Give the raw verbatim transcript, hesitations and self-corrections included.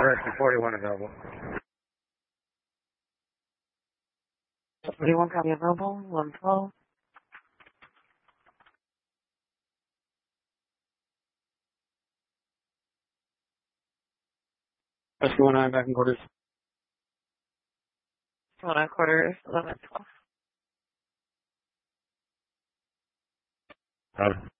Rescue forty-one available. forty-one copy available, one twelve. Rescue one nine back in quarters. One nine quarters, eleven twelve. Got it.